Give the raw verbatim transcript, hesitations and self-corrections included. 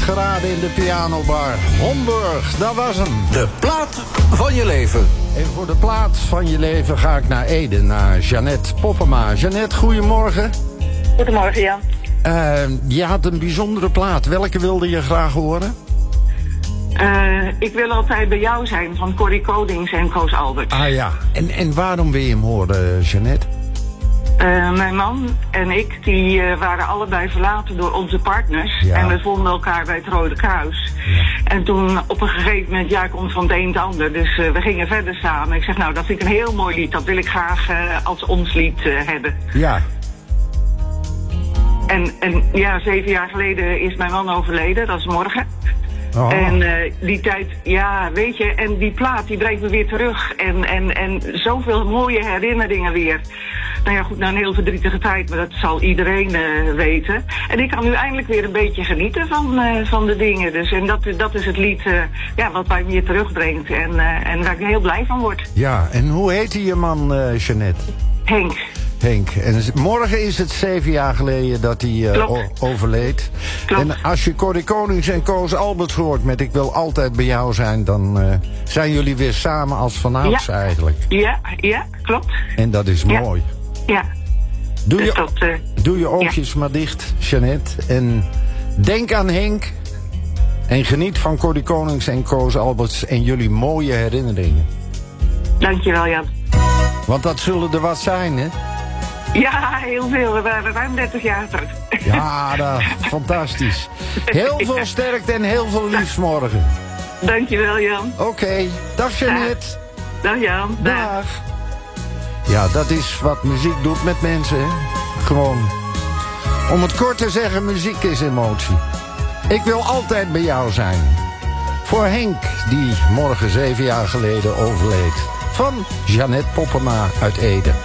geraden in de pianobar. Homburg, dat was hem. De plaat van je leven. En voor de plaat van je leven ga ik naar Ede, naar Jeannette Poppema. Jeannette, goedemorgen. Goedemorgen, Jan. Uh, je had een bijzondere plaat. Welke wilde je graag horen? Uh, ik wil altijd bij jou zijn, van Corrie Konings en Koos Albert. Ah ja, en, en waarom wil je hem horen, Jeannette? Uh, mijn man en ik, die uh, waren allebei verlaten door onze partners. Ja. En we vonden elkaar bij het Rode Kruis. Ja. En toen op een gegeven moment, ja, komt van het een het ander. Dus uh, we gingen verder samen. Ik zeg, nou, dat vind ik een heel mooi lied. Dat wil ik graag uh, als ons lied uh, hebben. Ja. En, en ja, zeven jaar geleden is mijn man overleden. Dat is morgen. Oh. En uh, die tijd, ja, weet je, en die plaat die brengt me weer terug. En, en, en zoveel mooie herinneringen weer. Nou ja, goed, nou een heel verdrietige tijd, maar dat zal iedereen uh, weten. En ik kan nu eindelijk weer een beetje genieten van, uh, van de dingen. Dus, en dat, dat is het lied uh, ja, wat mij weer terugbrengt en, uh, en waar ik heel blij van word. Ja, en hoe heette je man, uh, Jeannette? Henk. Henk, en morgen is het zeven jaar geleden dat hij uh, o- overleed. Klopt. En als je Corrie Konings en Koos Albert hoort met Ik wil altijd bij jou zijn, dan uh, zijn jullie weer samen als vanouds ja. eigenlijk. Ja, ja, klopt. En dat is ja. mooi. Ja. Doe, dus je, dat, uh, doe je oogjes ja. maar dicht, Jeannette. En denk aan Henk. En geniet van Corrie Konings en Koos Alberts en jullie mooie herinneringen. Dankjewel, Jan. Want dat zullen er wat zijn, hè? Ja, heel veel. We waren ruim dertig jaar terug. Ja, dat, fantastisch. Heel veel sterkte en heel veel liefs morgen. Dankjewel, Jan. Oké, okay. Dag Jeannette. Dag, Dag Jan. Dag. Dag. Ja, dat is wat muziek doet met mensen, hè? Gewoon. Om het kort te zeggen, muziek is emotie. Ik wil altijd bij jou zijn. Voor Henk, die morgen zeven jaar geleden overleed. Van Jeannette Poppema uit Ede.